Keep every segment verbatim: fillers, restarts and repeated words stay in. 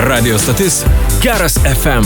Radio stotis Geras F M.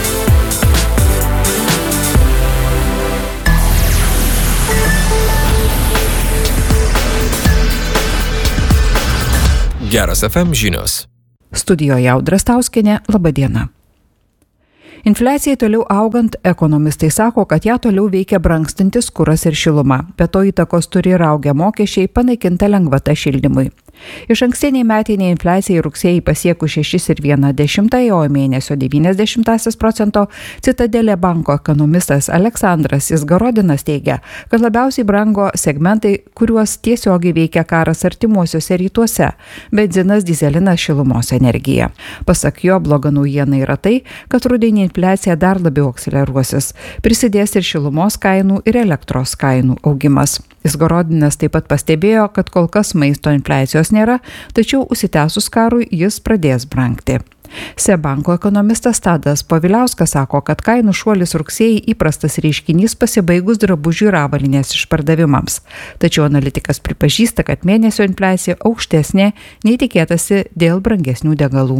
Geras F M žinios. Studijoje Audra Stauskienė, laba diena. Infliacijai toliau augant, ekonomistai sako, kad ją toliau veikia brangstantis kuras ir šiluma. Be to įtakos turi ir augę mokesčiai, panaikinta lengvata šildymui. Iš ankstiniai metiniai infliacijai rugsėjai pasiekų šeši ir viena dešimtąją, o mėnesio devynias dešimtąsias procento, Citadelė banko ekonomistas Aleksandras Izgorodinas teigia, kad labiausiai brango segmentai, kuriuos tiesiogiai veikia karas artimuosiuose rytuose – benzinas, dyzelinas, šilumos energija. Pasak jo, bloga naujiena yra tai, kad rudenį infliacija dar labiau akseleruosis. Prisidės ir šilumos kainų ir elektros kainų augimas. Izgorodinas taip pat pastebėjo, kad kol kas maisto infliacijos nėra, tačiau užsitęsus karui jis pradės brangti. Seb banko ekonomistas Tadas Poviliauskas sako, kad kainų šuolis rugsėjai įprastas reiškinys pasibaigus drabužių ir avalynės išpardavimams. Tačiau analitikas pripažįsta, kad mėnesio infliacija aukštesnė nei tikėtasi dėl brangesnių degalų.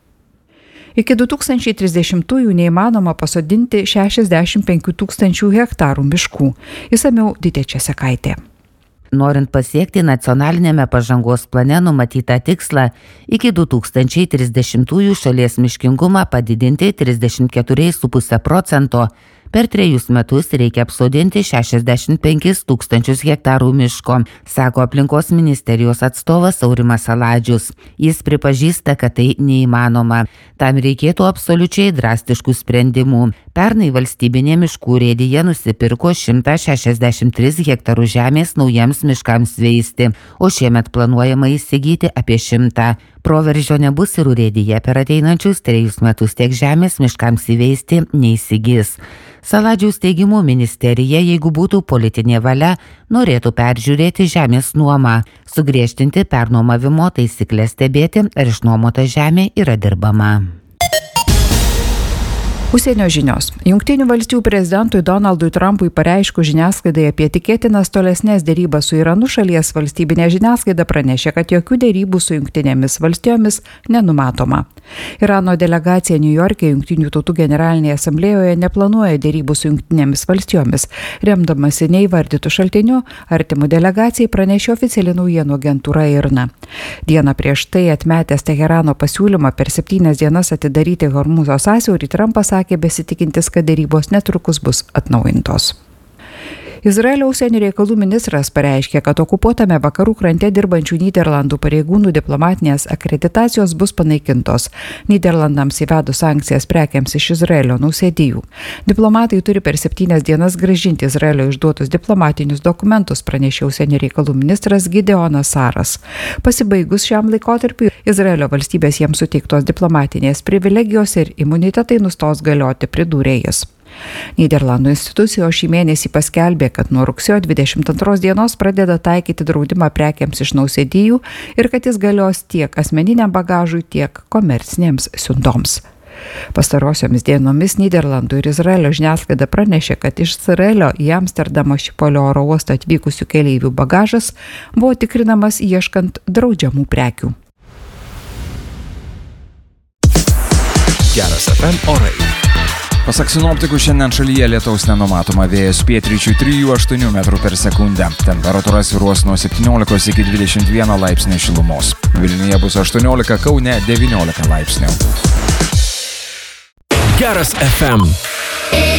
Iki du tūkstančiai trisdešimtųjų neįmanoma pasodinti šešiasdešimt penkių tūkstančių hektarų miškų. Išsamiau Ditė Česekaitė. Norint pasiekti nacionalinėme pažangos plane numatytą tikslą, iki du tūkstančiai trisdešimtųjų šalies miškingumą padidinti trisdešimt keturi ir pusė procento, per trejus metus reikia apsodinti šešiasdešimt penkis tūkstančius hektarų miško, sako aplinkos ministerijos atstovas Aurimas Saladžius. Jis pripažįsta, kad tai neįmanoma. Tam reikėtų absoliučiai drastiškų sprendimų. Pernai valstybinė miškų urėdija nusipirko šimtą šešiasdešimt tris hektarų žemės naujiems miškams veisti, o šiemet planuojama įsigyti apie šimtą. Proveržio nebus ir urėdija per ateinančius trejus metus tiek žemės miškams įveisti neįsigys. Saladžiaus teigimu, ministerija, jeigu būtų politinė valia, norėtų peržiūrėti žemės nuomą, sugriežtinti pernuomavimo taisyklės, stebėti, ar išnuomota žemė yra dirbama. Užsienio žinios. Jungtinių valstijų prezidentui Donaldui Trumpui pareiškus žiniasklaidai apie tikėtinas tolesnės dėrybas su Iranu, šalies valstybinė žiniasklaida pranešė, kad jokių dėrybų su Jungtinėmis valstijomis nenumatoma. Irano delegacija Niujorke Jungtinių tautų generalinėje asamblėjoje neplanuoja dėrybų su Jungtinėmis valstijomis. Remdamasi neįvardytų šaltinių, artimų delegacijai pranešė oficiali naujienų agentūra I R N A. Dieną prieš tai atmetęs Teherano pasiūlymą per septynias dienas atidaryti Hormūzo sąsiaurį, Trumpas sakė besitikintis, kad dėrybos netrukus bus atnaujintos. Izraelio užsienio reikalų ministras pareiškė, kad okupuotame vakarų krante dirbančių Nyderlandų pareigūnų diplomatinės akreditacijos bus panaikintos, Nyderlandams įvedus sankcijas prekiams iš Izraelio nausėdijų. Diplomatai turi per septynias dienas grąžinti Izraelio išduotus diplomatinius dokumentus, pranešė užsienio reikalų ministras Gideonas Saras. Pasibaigus šiam laikotarpiui, Izraelio valstybės jiems suteiktos diplomatinės privilegijos ir imunitetai nustos galioti, pridūrė jis. Nyderlandų institucijos šį mėnesį paskelbė, kad nuo rugsėjo dvidešimt antros dienos pradeda taikyti draudimą prekiams iš nausėdijų ir kad jis galios tiek asmeniniam bagažui, tiek komercinėms siuntoms. Pastarosiomis dienomis Nyderlandų ir Izraelio žiniasklaida pranešė, kad iš Izraelio į Amsterdamo Šipolio oro uostą atvykusių keleivių bagažas buvo tikrinamas ieškant draudžiamų prekių. Geras F M orai. Pasak sinoptikų, šiandien šalyje lietaus nenumatoma, vėjas pietryčių trijų aštuonių metrų per sekundę. Temperatūra svyruos nuo septyniolikos iki dvidešimt vieno laipsnio šilumos. Vilniuje bus aštuoniolika, Kaune devyniolika laipsnių. Geras F M.